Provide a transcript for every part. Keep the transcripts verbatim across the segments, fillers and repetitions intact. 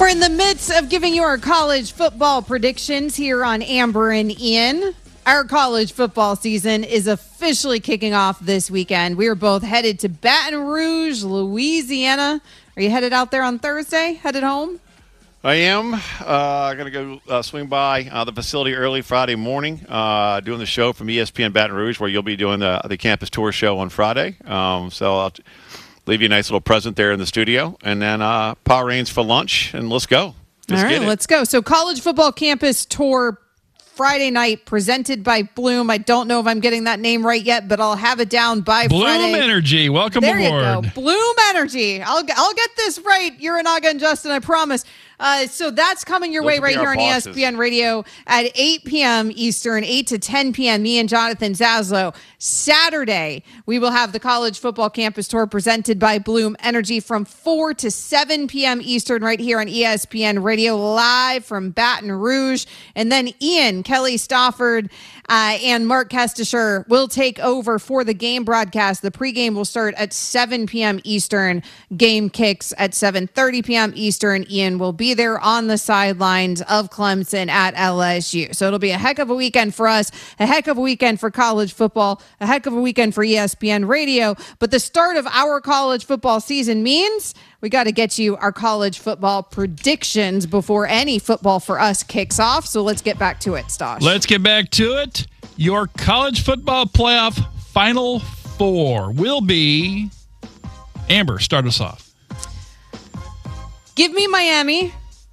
We're in the midst of giving you our college football predictions here on Amber and Ian. Our college football season is officially kicking off this weekend. We are both headed to Baton Rouge, Louisiana. Are you headed out there on Thursday? Headed home? I am. Uh, going to go uh, swing by uh, the facility early Friday morning, uh, doing the show from E S P N Baton Rouge, where you'll be doing the, the campus tour show on Friday. Um, so I'll t- leave you a nice little present there in the studio, and then uh, Power Reigns for lunch, and let's go. Let's All right, let's go. So college football campus tour Friday night, presented by Bloom. I don't know if I'm getting that name right yet, but I'll have it down by Bloom Friday. Bloom Energy, welcome there aboard. There you go, Bloom Energy. I'll I'll get this right, Uranaga and Justin, I promise. Uh, so that's coming your Those way right here on bosses. E S P N Radio at eight p.m. Eastern, eight to ten p.m. Me and Jonathan Zaslow. Saturday, we will have the college football campus tour presented by Bloom Energy from four to seven p.m. Eastern right here on E S P N Radio, live from Baton Rouge. And then Ian, Kelly Stafford, uh, and Mark Kestisher will take over for the game broadcast. The pregame will start at seven p.m. Eastern. Game kicks at seven thirty p.m. Eastern. Ian will be there on the sidelines of Clemson at L S U. So it'll be a heck of a weekend for us, a heck of a weekend for college football, a heck of a weekend for E S P N Radio. But the start of our college football season means we got to get you our college football predictions before any football for us kicks off. So let's get back to it, Stosh. Let's get back to it. Your college football playoff final four will be... Amber, start us off. Give me Miami.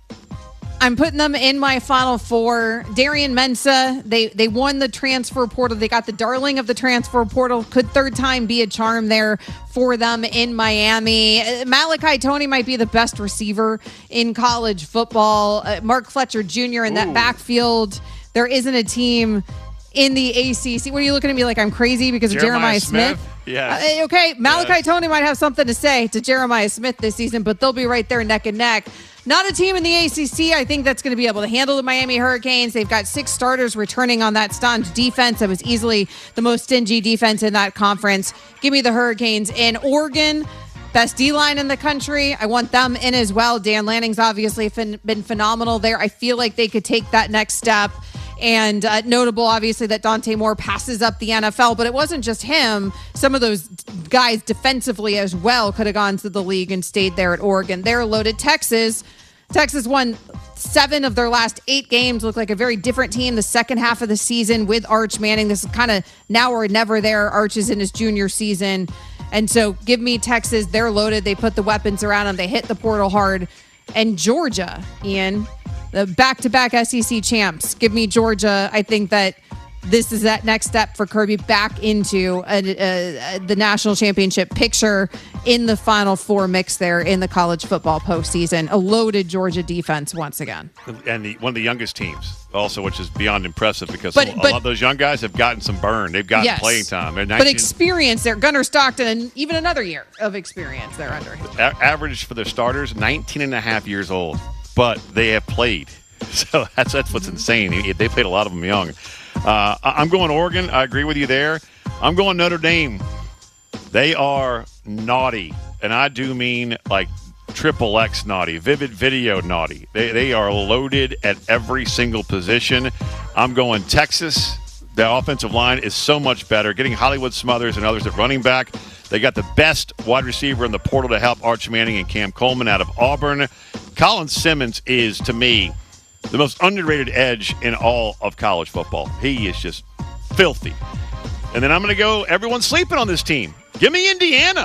I'm putting them in my Final Four. Darian Mensah, they they won the transfer portal. They got the darling of the transfer portal. Could third time be a charm there for them in Miami? Malachi Toney might be the best receiver in college football. Uh, Mark Fletcher Junior in that Ooh. backfield. There isn't a team in the A C C. What are you looking at me like I'm crazy because of Jeremiah Jeremiah Smith? Smith? Yeah. Uh, okay, Malachi Yes. Toney might have something to say to Jeremiah Smith this season, but they'll be right there neck and neck. Not a team in the A C C, I think, that's going to be able to handle the Miami Hurricanes. They've got six starters returning on that staunch defense. That was easily the most stingy defense in that conference. Give me the Hurricanes. In Oregon, best D-line in the country. I want them in as well. Dan Lanning's obviously been, been phenomenal there. I feel like they could take that next step. And uh, notable, obviously, that Dante Moore passes up the N F L, but it wasn't just him. Some of those guys defensively as well could have gone to the league and stayed there at Oregon. They're loaded. Texas. Texas won seven of their last eight games. Look like a very different team the second half of the season with Arch Manning. This is kind of now or never there. Arch is in his junior season. And so give me Texas. They're loaded. They put the weapons around them. They hit the portal hard. And Georgia, Ian, the back-to-back S E C champs. Give me Georgia. I think that this is that next step for Kirby back into a, a, a, the national championship picture in the Final Four mix there in the college football postseason. A loaded Georgia defense once again. And the, one of the youngest teams also, which is beyond impressive because But- a, but- lot of those young guys have gotten some burn. They've gotten Yes. playing time. They're But nineteen, experience there. Gunnar Stockton, and even another year of experience there under him. a- average for their starters, nineteen and a half years old. But they have played. So that's that's what's insane. They played a lot of them young. Uh, I- I'm going Oregon. I agree with you there. I'm going Notre Dame. They are naughty. And I do mean like triple X naughty, vivid video naughty. They, they are loaded at every single position. I'm going Texas. The offensive line is so much better. Getting Hollywood Smothers and others at running back. They got the best wide receiver in the portal to help Arch Manning and Cam Coleman out of Auburn. Colin Simmons is, to me, the most underrated edge in all of college football. He is just filthy. And then I'm going to go, everyone's sleeping on this team. Give me Indiana.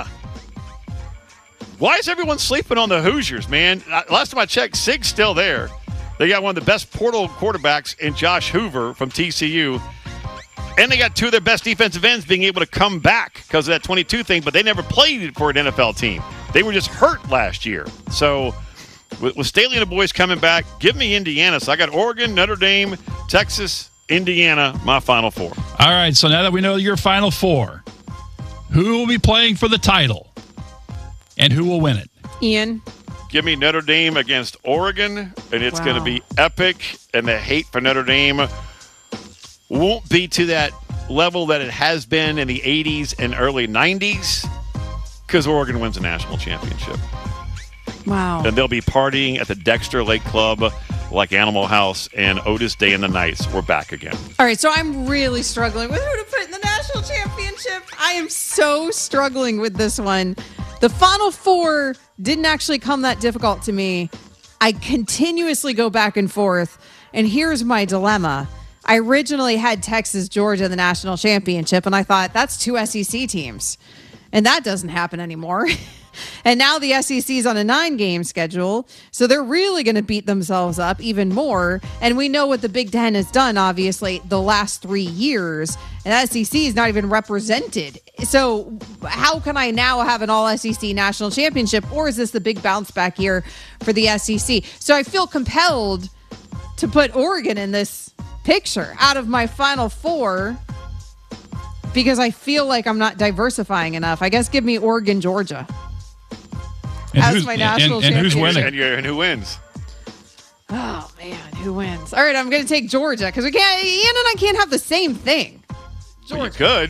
Why is everyone sleeping on the Hoosiers, man? Last time I checked, Sig's still there. They got one of the best portal quarterbacks in Josh Hoover from T C U. And they got two of their best defensive ends being able to come back because of that twenty-two thing, but they never played for an N F L team. They were just hurt last year. So with, with Staley and the boys coming back, give me Indiana. So I got Oregon, Notre Dame, Texas, Indiana, my Final Four. All right, so now that we know your Final Four, who will be playing for the title and who will win it? Ian? Give me Notre Dame against Oregon, and it's Wow. going to be epic, and the hate for Notre Dame won't be to that level that it has been in the eighties and early nineties because Oregon wins a national championship. Wow. And they'll be partying at the Dexter Lake Club like Animal House and Otis Day and the Knights. We're back again. All right, so I'm really struggling with who to put in the national championship. I am so struggling with this one. The Final Four didn't actually come that difficult to me. I continuously go back and forth, and here's my dilemma. I originally had Texas, Georgia in the national championship, and I thought, that's two S E C teams. And that doesn't happen anymore. And now the S E C is on a nine-game schedule, so they're really going to beat themselves up even more. And we know what the Big Ten has done, obviously, the last three years. And S E C is not even represented. So how can I now have an all-S E C national championship, or is this the big bounce-back year for the S E C? So I feel compelled to put Oregon in this picture out of my Final Four because I feel like I'm not diversifying enough. I guess give me Oregon, Georgia. And As who's, my national and, and who's championship. winning? And, you're, and who wins? Oh, man, who wins? All right, I'm going to take Georgia because we can't, Ian and I can't have the same thing. Well, you Georgia. could.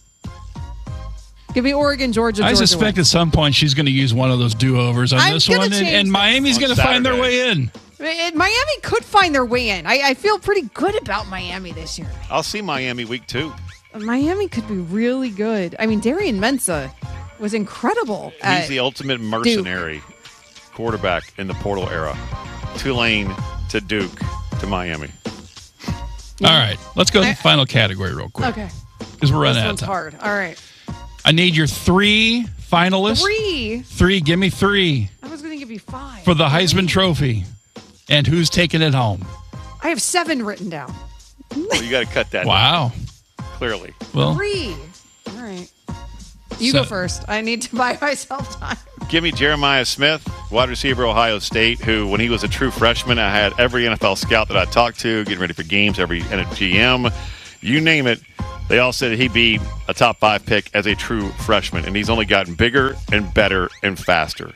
Give me Oregon, Georgia, Georgia. I suspect wins. at some point she's going to use one of those do-overs on I'm this gonna one, and, change and this. Miami's On going to find their Saturday. way in. It- Miami could find their way in. I, I feel pretty good about Miami this year. I'll see Miami week two. Miami could be really good. I mean, Darian Mensah was incredible. He's at- the ultimate mercenary quarterback in the portal era. Tulane to Duke to Miami. All right, let's go to the I- final category real quick. Okay. Because we're This running out of one's time. hard. All right. I need your three finalists. Three. Three, give me three I was going to give you five. for the Heisman Three. Trophy. And who's taking it home? I have seven written down. Well, you got to cut that Wow. clearly. Well, Three. All right. You So- go first. I need to buy myself time. Give me Jeremiah Smith, wide receiver, Ohio State, who, when he was a true freshman, I had every N F L scout that I talked to, getting ready for games, every N F L G M, you name it. They all said he'd be a top five pick as a true freshman, and he's only gotten bigger and better and faster.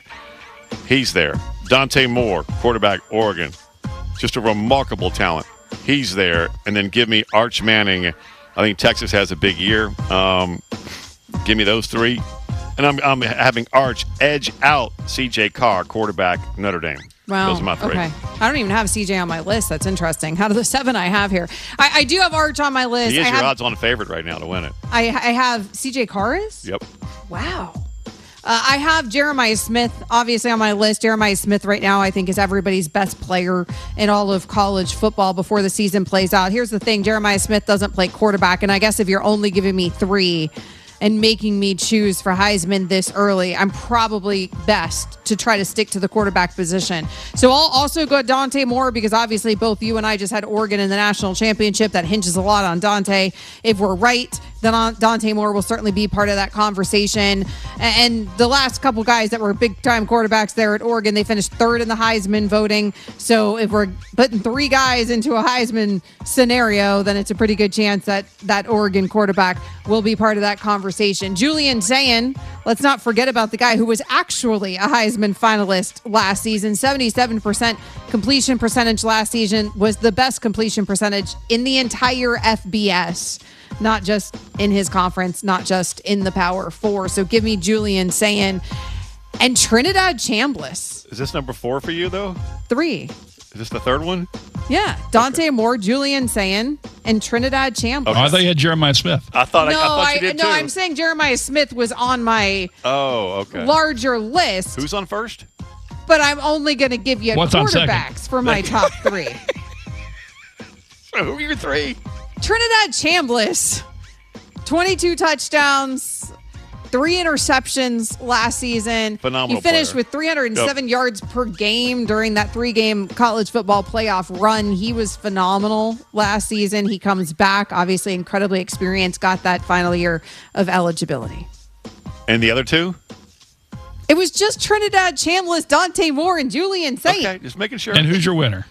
He's there. Dante Moore, quarterback, Oregon. Just a remarkable talent. He's there. And then give me Arch Manning. I think Texas has a big year. Um, give me those three. And I'm, I'm having Arch edge out C J Carr, quarterback, Notre Dame. Wow. Those are my three. Okay. I don't even have C J on my list. That's interesting. Out of the seven I have here, I, I do have Arch on my list. He is I your have, odds-on favorite right now to win it. I, I have C J Carr is? Yep. Wow. Uh, I have Jeremiah Smith, obviously, on my list. Jeremiah Smith right now, I think, is everybody's best player in all of college football before the season plays out. Here's the thing. Jeremiah Smith doesn't play quarterback. And I guess if you're only giving me three and making me choose for Heisman this early, I'm probably best to try to stick to the quarterback position. So I'll also go Dante Moore because obviously both you and I just had Oregon in the national championship. That hinges a lot on Dante. If we're right, then Dante Moore will certainly be part of that conversation. And the last couple guys that were big-time quarterbacks there at Oregon, they finished third in the Heisman voting. So if we're putting three guys into a Heisman scenario, then it's a pretty good chance that that Oregon quarterback will be part of that conversation. Julian Sayin, let's not forget about the guy who was actually a Heisman finalist last season. seventy-seven percent completion percentage last season was the best completion percentage in the entire F B S. Not just in his conference, not just in the Power Four. So give me Julian Sayin and Trinidad Chambliss. Is this number four for you, though? Three. Is this the third one? Yeah. Dante Moore, Julian Sayin, and Trinidad Chambliss. oh, I thought you had Jeremiah Smith. I thought, I, I No, thought I, you did no, too. I'm saying Jeremiah Smith was on my Oh, okay. larger list, Who's on first? but I'm only going to give you What's on second? quarterbacks for my top three. So who are your three? Trinidad Chambliss, twenty-two touchdowns, three interceptions last season. Phenomenal He finished player. with three hundred seven yards per game during that three-game college football playoff run. He was phenomenal last season. He comes back, obviously incredibly experienced, got that final year of eligibility. And the other two? It was just Trinidad Chambliss, Dante Moore, and Julian Sayin. Okay, just making sure. And who's your winner?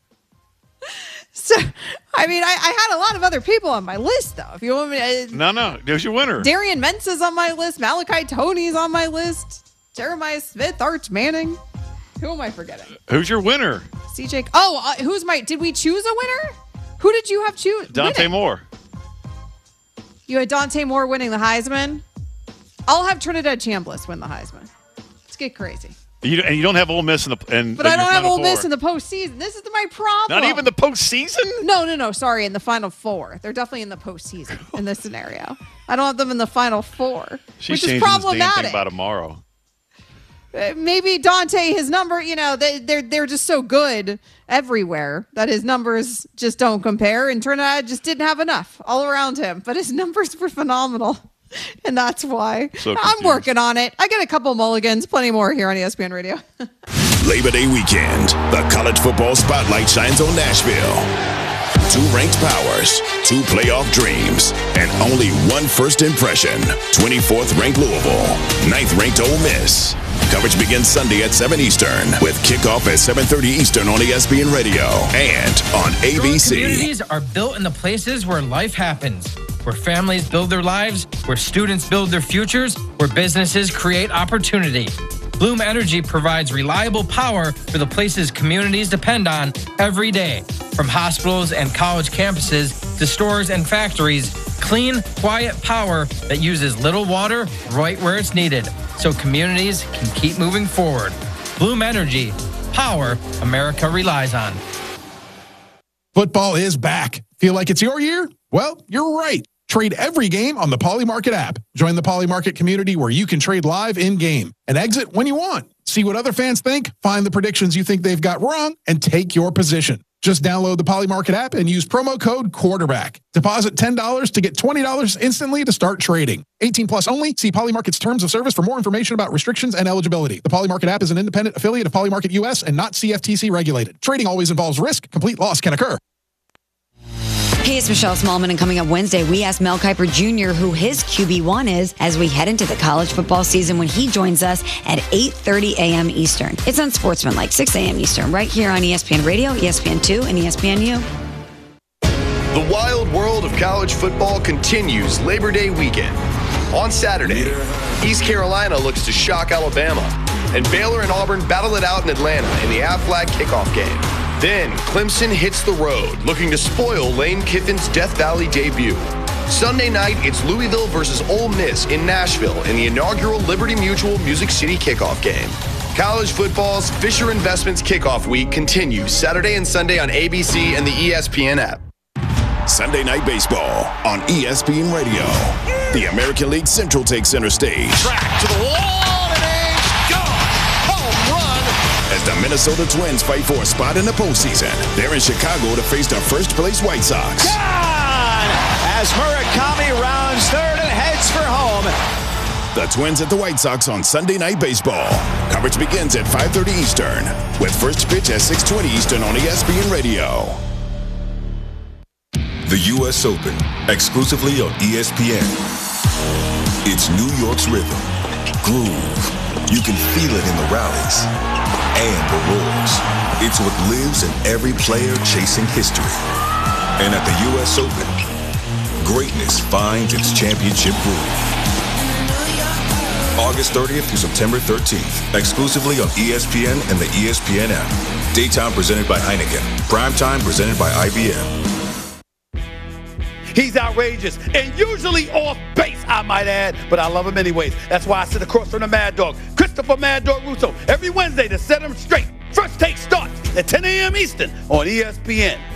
So, I mean, I, I had a lot of other people on my list, though. If you want me to, No, no. Who's your winner? Darian Mensah's on my list. Malachi Tony's on my list. Jeremiah Smith, Arch Manning. Who am I forgetting? Who's your winner? C J. Oh, uh, who's my? Did we choose a winner? Who did you have choose? Dante winning? Moore. You had Dante Moore winning the Heisman. I'll have Trinidad Chambliss win the Heisman. Let's get crazy. You, and you don't have Ole Miss in the and But I don't have Ole Four. Miss in the postseason. This is my problem. Not even the postseason? No, no, no. Sorry, in the Final Four. They're definitely in the postseason in this scenario. I don't have them in the Final Four, She's which is changing this damn problematic. thing by tomorrow. Uh, Maybe Dante, his number, you know, they, they're they're just so good everywhere that his numbers just don't compare. And Trinidad just didn't have enough all around him. But his numbers were phenomenal. And that's why So I'm working on it. I get a couple mulligans, plenty more here on E S P N Radio. Labor Day weekend, the college football spotlight shines on Nashville. Two ranked powers, two playoff dreams, and only one first impression. twenty-fourth ranked Louisville, ninth ranked Ole Miss. Coverage begins Sunday at seven Eastern with kickoff at seven thirty Eastern on E S P N Radio and on A B C. Communities are built in the places where life happens, where families build their lives, where students build their futures, where businesses create opportunity. Bloom Energy provides reliable power for the places communities depend on every day. From hospitals and college campuses to stores and factories, clean, quiet power that uses little water right where it's needed, so communities can keep moving forward. Bloom Energy, power America relies on. Football is back. Feel like it's your year? Well, you're right. Trade every game on the Polymarket app. Join the Polymarket community where you can trade live in-game and exit when you want. See what other fans think, find the predictions you think they've got wrong, and take your position. Just download the Polymarket app and use promo code QUARTERBACK. Deposit ten dollars to get twenty dollars instantly to start trading. eighteen plus only. See Polymarket's terms of service for more information about restrictions and eligibility. The Polymarket app is an independent affiliate of Polymarket U S and not C F T C regulated. Trading always involves risk. Complete loss can occur. Hey, it's Michelle Smallman, and coming up Wednesday, we asked Mel Kiper Junior who his Q B one is as we head into the college football season when he joins us at eight thirty a.m. Eastern. It's on Sportsmanlike, six a.m. Eastern, right here on E S P N Radio, E S P N two, and E S P N U. The wild world of college football continues Labor Day weekend. On Saturday, East Carolina looks to shock Alabama, and Baylor and Auburn battle it out in Atlanta in the Aflac kickoff game. Then, Clemson hits the road, looking to spoil Lane Kiffin's Death Valley debut. Sunday night, it's Louisville versus Ole Miss in Nashville in the inaugural Liberty Mutual Music City kickoff game. College football's Fisher Investments kickoff week continues Saturday and Sunday on A B C and the E S P N app. Sunday Night Baseball on E S P N Radio. The American League Central takes center stage. Track to the wall, and it's gone. Home run. As the Minnesota Twins fight for a spot in the postseason, they're in Chicago to face the first-place White Sox. Gone! As Murakami rounds third and heads for home. The Twins at the White Sox on Sunday Night Baseball. Coverage begins at five thirty Eastern, with first pitch at six twenty Eastern on E S P N Radio. The U S Open, exclusively on E S P N. It's New York's rhythm, groove. You can feel it in the rallies and the roars. It's what lives in every player chasing history. And at the U S Open, greatness finds its championship groove. August thirtieth through September thirteenth, exclusively on E S P N and the E S P N app. Daytime presented by Heineken. Primetime presented by I B M. He's outrageous and usually off base, I might add, but I love him anyways. That's why I sit across from the Mad Dog, Christopher Mad Dog Russo, every Wednesday to set him straight. First Take starts at ten a.m. Eastern on E S P N.